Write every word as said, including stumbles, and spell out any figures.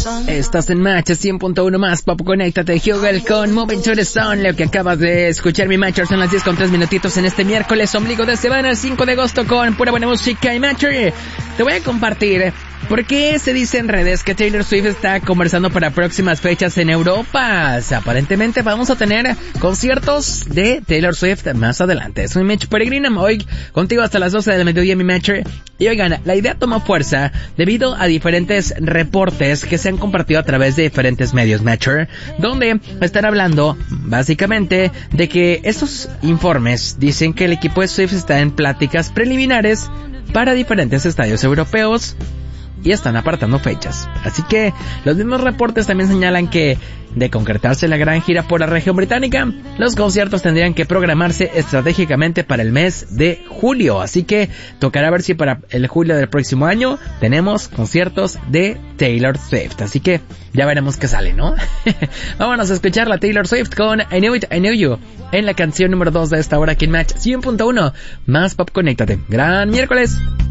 Estás en Match cien punto uno más Pop. Conéctate, Hugel con Moving to the Sun. Lo que acabas de escuchar, mi Matcher, son las diez con tres minutitos en este miércoles, ombligo de semana, el cinco de agosto, con pura buena música. Y Matcher, te voy a compartir por qué se dice en redes que Taylor Swift está conversando para próximas fechas en Europa. O sea, aparentemente vamos a tener conciertos de Taylor Swift más adelante. Soy Mitch Peregrina, hoy contigo hasta las doce del mediodía, mi Matcher. Y oigan, la idea toma fuerza debido a diferentes reportes que se han compartido a través de diferentes medios, Matcher, donde están hablando básicamente de que estos informes dicen que el equipo de Swift está en pláticas preliminares para diferentes estadios europeos y están apartando fechas. Así que los mismos reportes también señalan que, de concretarse la gran gira por la región británica, los conciertos tendrían que programarse estratégicamente para el mes de julio. Así que tocará ver si para el julio del próximo año tenemos conciertos de Taylor Swift. Así que ya veremos qué sale, ¿no? Vámonos a escuchar la Taylor Swift con I Knew It, I Knew You en la canción número dos de esta hora aquí en Match cien punto uno más Pop. Conéctate. Gran miércoles.